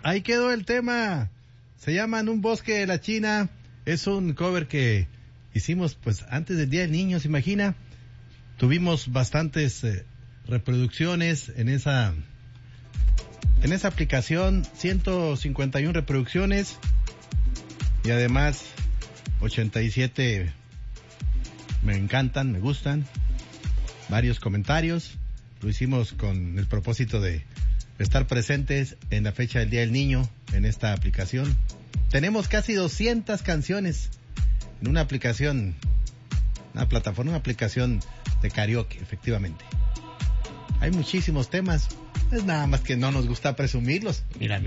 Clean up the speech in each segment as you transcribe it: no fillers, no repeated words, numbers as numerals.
ahí quedó el tema. Se llama En un bosque de la China. Es un cover que hicimos pues antes del Día del Niño, ¿se imagina? Tuvimos bastantes reproducciones en esa aplicación, 151 reproducciones y además 87 me encantan, me gustan, varios comentarios. Lo hicimos con el propósito de estar presentes en la fecha del Día del Niño en esta aplicación. Tenemos casi 200 canciones en una aplicación, una plataforma, una aplicación de karaoke, efectivamente. Hay muchísimos temas, es nada más que no nos gusta presumirlos. Mira.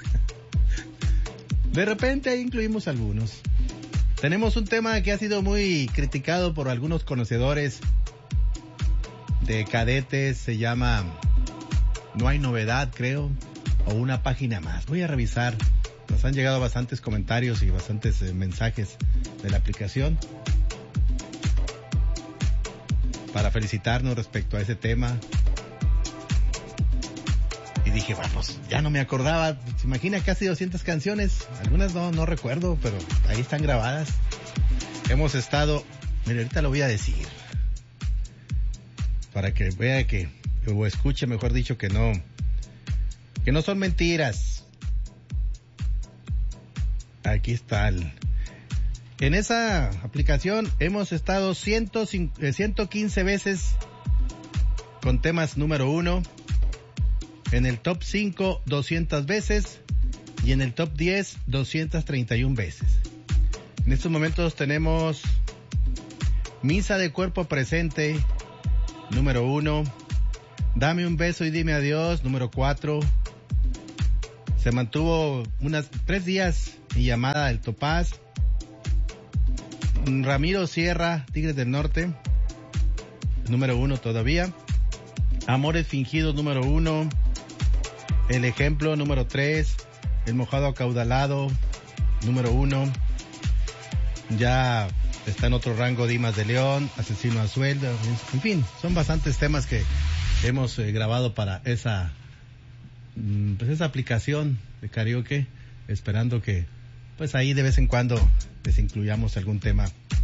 De repente ahí incluimos algunos. Tenemos un tema que ha sido muy criticado por algunos conocedores de cadetes, se llama No hay novedad, creo, o Una página más. Voy a revisar. Nos han llegado bastantes comentarios y bastantes mensajes de la aplicación para felicitarnos respecto a ese tema. Y dije, vamos, ya no me acordaba. ¿Se imagina? Casi 200 canciones. Algunas no recuerdo, pero ahí están grabadas. Hemos estado... Mira, ahorita lo voy a decir. Para que vea que... o escuche, mejor dicho, que no son mentiras. Aquí está en esa aplicación hemos estado 115 veces con temas número 1, en el top 5 200 veces y en el top 10 231 veces. En estos momentos tenemos Misa de Cuerpo Presente, número 1, Dame un beso y dime adiós, número 4. Se mantuvo unas 3 días mi llamada del Topaz. Ramiro Sierra, Tigres del Norte, número 1 todavía. Amores fingidos, número 1. El ejemplo, número 3. El mojado acaudalado, número 1. Ya está en otro rango Dimas de León, Asesino a sueldo. En fin, son bastantes temas que hemos grabado para esa aplicación de karaoke, esperando que pues ahí de vez en cuando les incluyamos algún tema